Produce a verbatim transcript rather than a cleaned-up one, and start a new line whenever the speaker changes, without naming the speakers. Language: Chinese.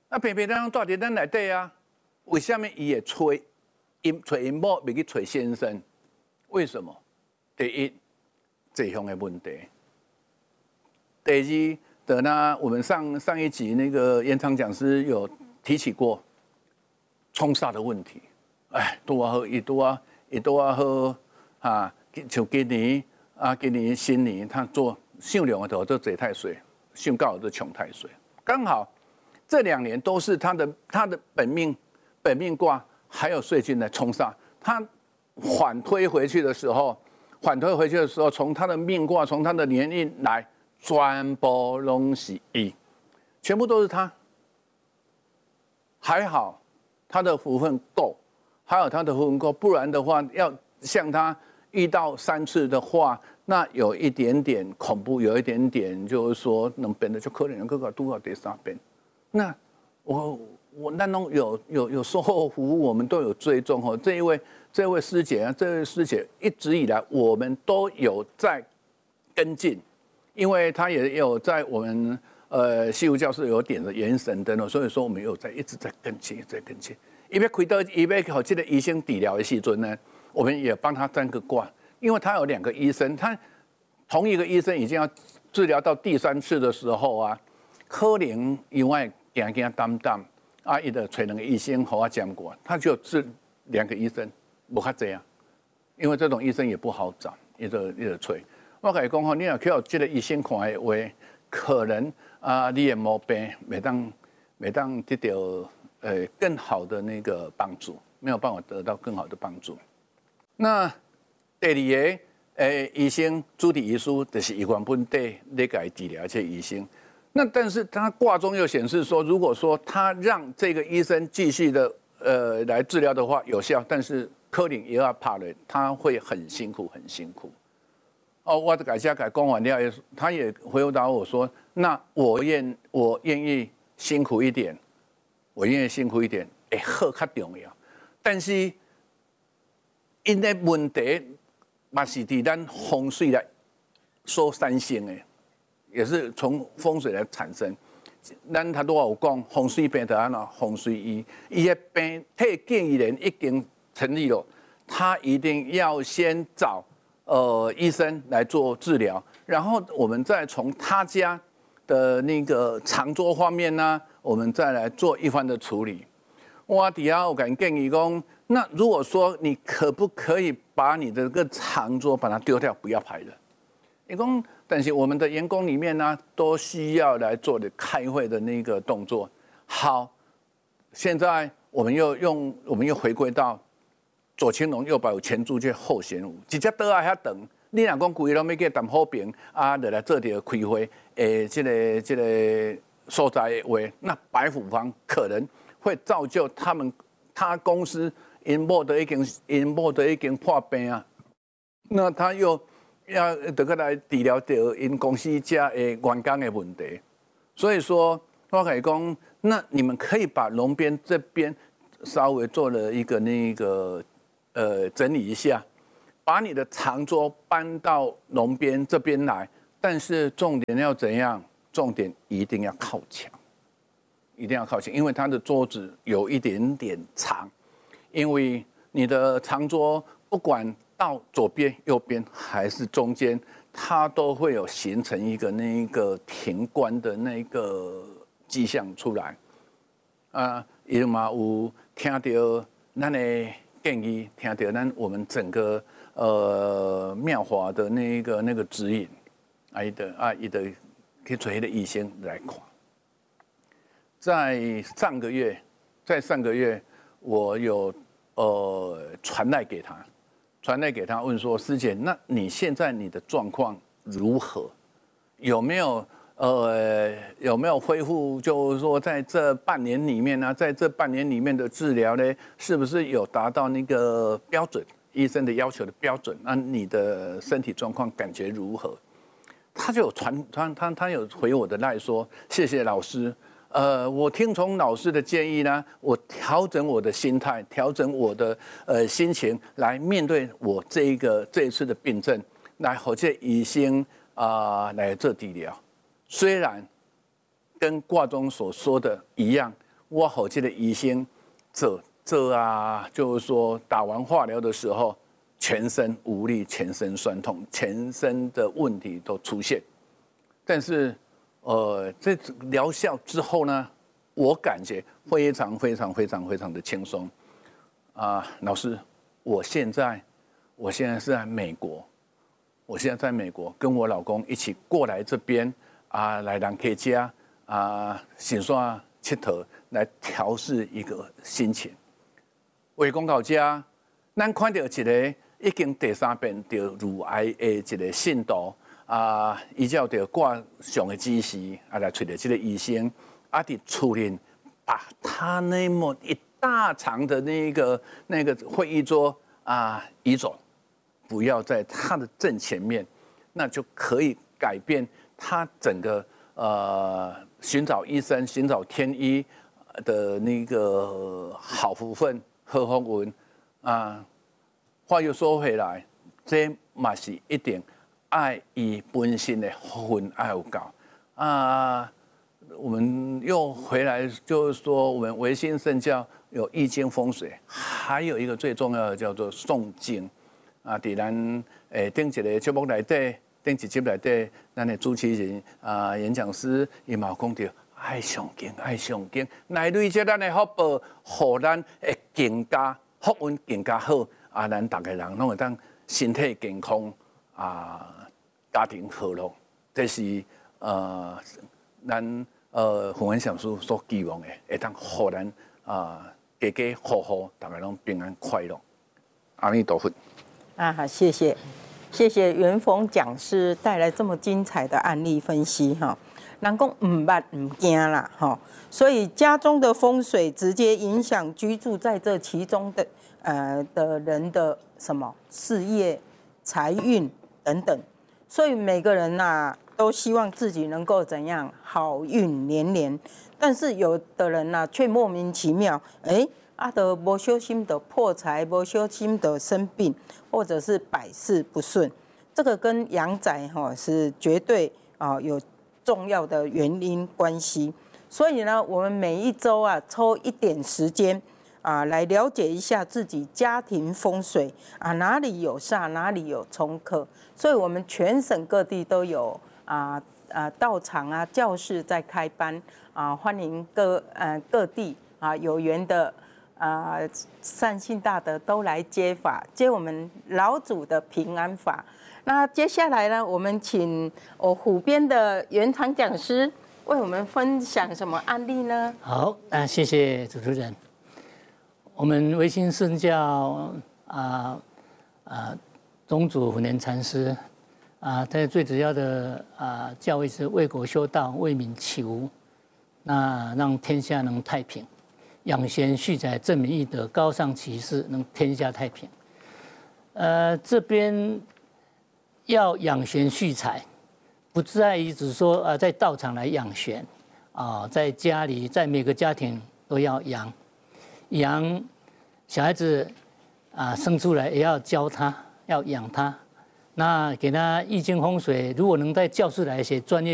啊，偏偏咱住伫咱内底啊，为什么伊会找因找因某，袂去找先生？为什么？第一，这项的问题。第二，等呢，我们上上一集那个延长讲师有提起过冲煞的问题。哎，多啊好，伊多啊，伊多啊好啊，像今年啊，今年新年他做上两个头都坐太岁，上高都冲太岁，刚好这两年都是他的他的本命本命卦还有岁君来冲煞，他反推回去的时候，反推回去的时候，从他的命卦，从他的年运来，全部拢是伊，全部都是他。还好他的福分够。还有他的福分够，不然的话，要像他遇到三次的话，那有一点点恐怖，有一点点就是说，能变得就可能各个都要第三遍。那我我那种有有有售后服务，我们都有追踪哦。这一位这位师姐啊，这位师姐一直以来我们都有在跟进，因为她也有在我们呃西湖教室有点的元神灯哦，所以说我们有在一直在跟进，一直在跟进。伊要开刀，伊要和这个医生治疗的时阵呢，我们也帮他占个卦，因为他有两个医生，他同一个医生已经要治疗到第三次的时候啊，可能因为惊惊担担啊，伊就找两个医生和我讲过，他就治两个医生，无较这样，因为这种医生也不好找，伊就伊就找。我跟你讲吼，你若去有这个医生看的话，可能啊，你的毛病每当每当得到。呃，更好的那个帮助，没有办法得到更好的帮助。那第二个，呃，医生主治医师就是医院本地在给治疗这医生。那但是他卦中又显示说，如果说他让这个医生继续的呃来治疗的话有效，但是可能也要怕了，他会很辛苦，很辛苦。哦，我的改下改公完了，他也回答我说，那我愿我愿意辛苦一点。我愿意辛苦一点，会好较重要。但是，因的问题嘛是伫咱风水来所产生的，也是从风水来产生。咱他都有讲风水病得安怎风水医，伊的病体建议人已经成立了，他一定要先找呃医生来做治疗，然后我们再从他家的那个长桌方面呢、啊。我们再来做一番的处理。我底下我敢建议讲，那如果说你可不可以把你的这个长桌把它丢掉，不要排了？你讲，但是我们的员工里面呢，都需要来做的开会的那个动作。好，现在我们又用，我们又回归到左青龙右白虎前朱雀后玄武，直接倒来遐等。你若讲规拢要去谈好评啊，就来做条开会，诶，这个这个。所在的话，那白虎方可能会造就他们他公司因某的已经因某的已经破病啊，那他又要得个来治疗掉因公司家的员工的问题，所以说我可以讲，那你们可以把龙边这边稍微做了一个那个呃整理一下，把你的长桌搬到龙边这边来，但是重点要怎样？重点一定要靠墙，一定要靠墙，因为它的桌子有一点点长，因为你的长桌不管到左边、右边还是中间，它都会有形成一个那个停关的那个迹象出来。啊，伊嘛有听到咱的建议，听到咱我们整个呃妙法的那个那个指引，啊，伊的啊伊的。去找那个医生来看。在上个月，在上个月，我有呃传赖给他，传赖给他问说：师姐，那你现在你的状况如何？有没有呃有没有恢复？就是说在这半年里面呢、啊，在这半年里面的治疗呢，是不是有达到那个标准？医生的要求的标准？那你的身体状况感觉如何？他就有传他他他有回我的赖说，谢谢老师，呃，我听从老师的建议呢，我调整我的心态，调整我的呃心情，来面对我这一个这一次的病症，来和这医生啊、呃、来做治疗。虽然跟卦中所说的一样， 我好这个医生做做啊，就是说打完化疗的时候，全身无力、全身酸痛、全身的问题都出现。但是，呃，这疗效之后呢，我感觉非常非常非常非常的轻松。啊，老师，我现在我现在是在美国，我现在在美国跟我老公一起过来这边啊，来人客家啊，先算佚佗，来调试一个心情。为讲到这，咱看到一个已经第三遍得乳癌的一个信徒啊，依照着挂上的指示啊，来找到这个医生，啊，伫厝里把他那么一大长的那个那个会议桌啊移走，不要在他的正前面，那就可以改变他整个呃寻找医生、寻找天医的那个好福分、好福运啊。话又说回来，这嘛是一定爱伊本身的福分爱有够啊。我们又回来，就是说，我们维新圣教有易经风水，还有一个最重要的叫做诵经啊。伫咱诶顶一个节目内底，顶一集内底，咱的主持人啊、演讲师伊嘛讲到爱上经，爱上经，来累积咱的福报，互咱会更加福运更加好啊。咱大家人拢会当身体健康啊，家庭和乐，这是呃咱。呃，洪文祥叔所期望的，会当互咱啊，家家户户大家拢平安快乐。阿弥陀佛。
啊，好，谢谢，谢谢元丰讲师带来这么精彩的案例分析哈。人讲唔捌唔惊啦哈，所以家中的风水直接影响居住在这其中的呃的人的什么事业、财运等等，所以每个人呐、啊。都希望自己能够怎样好运连连，但是有的人呢、啊、却莫名其妙，哎，啊的无小心的破财，无小心的生病，或者是百事不顺，这个跟阳宅哈是绝对啊有重要的原因关系。所以呢，我们每一周啊抽一点时间啊来了解一下自己家庭风水啊哪里有煞，哪里有冲克，所以我们全省各地都有。啊啊，道场啊，教室在开班啊，欢迎各呃各地啊有缘的啊善信大德都来接法，接我们老祖的平安法。那接下来呢，我们请我虎边的原堂讲师为我们分享什么案例呢？
好，啊，谢谢主持人。我们维新圣教啊啊宗主虎年禅师。啊，他最主要的啊教义是为国修道，为民祈福，那让天下能太平，养贤蓄财，正民义德，高尚其事，能天下太平。呃，这边要养贤蓄财，不在于只说啊在道场来养贤啊，在家里，在每个家庭都要养养小孩子啊，生出来也要教他，要养他。那给他易经风水，如果能在教室来写专业。